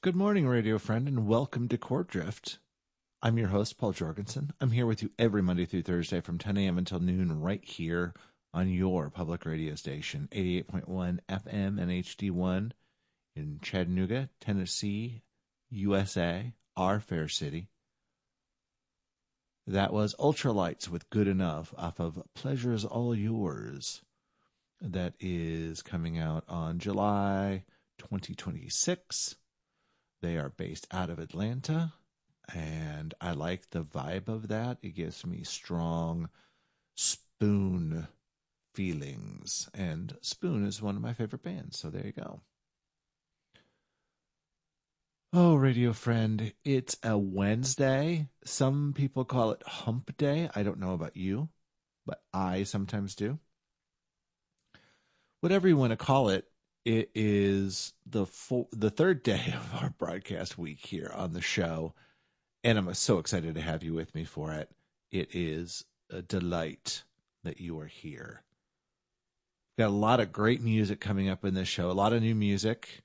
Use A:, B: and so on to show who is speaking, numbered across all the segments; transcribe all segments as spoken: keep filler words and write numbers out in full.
A: Good morning, radio friend, and welcome to Chord Drift. I'm your host, Paul Jorgensen. I'm here with you every Monday through Thursday from ten a.m. until noon right here on your public radio station, eighty-eight point one F M and H D one in Chattanooga, Tennessee, U S A, our fair city. That was Ultralights with Good Enough off of Pleasure's All Yours. That is coming out on July twenty twenty-six. They are based out of Atlanta, and I like the vibe of that. It gives me strong Spoon feelings, and Spoon is one of my favorite bands, so there you go. Oh, radio friend, it's a Wednesday. Some people call it Hump Day. I don't know about you, but I sometimes do. Whatever you want to call it, it is the full, the third day of our broadcast week here on the show, and I'm so excited to have you with me for it. It is a delight that you are here. Got a lot of great music coming up in this show, a lot of new music,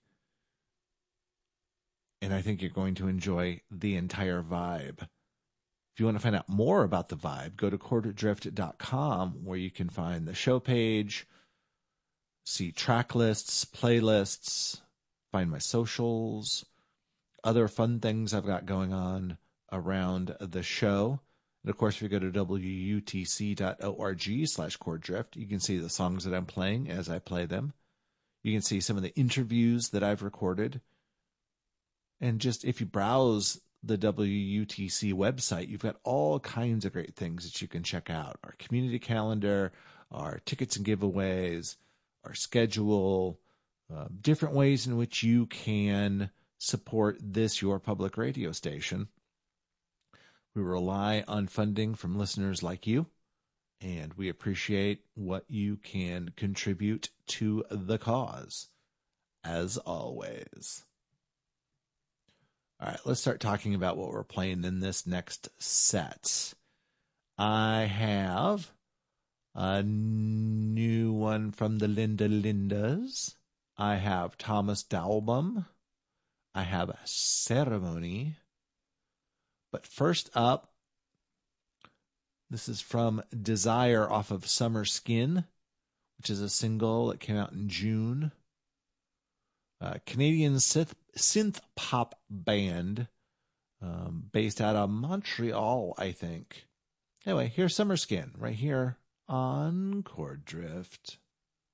A: and I think you're going to enjoy the entire vibe. If you want to find out more about the vibe, go to chord drift dot com, where you can find the show page, see track lists, playlists, find my socials, other fun things I've got going on around the show. And of course, if you go to W U T C dot org slash chord drift, you can see the songs that I'm playing as I play them. You can see some of the interviews that I've recorded. And just if you browse the W U T C website, you've got all kinds of great things that you can check out. Our community calendar, our tickets and giveaways, our schedule, uh, different ways in which you can support this, your public radio station. We rely on funding from listeners like you, and we appreciate what you can contribute to the cause, as always. All right, let's start talking about what we're playing in this next set. I have a new one from the Linda Lindas. I have Thomas Dalbum. I have Ceremony. But first up, this is from Desire off of Summer Skin, which is a single that came out in June. A Canadian synth, synth pop band um, based out of Montreal, I think. Anyway, here's Summer Skin right here on Chord Drift.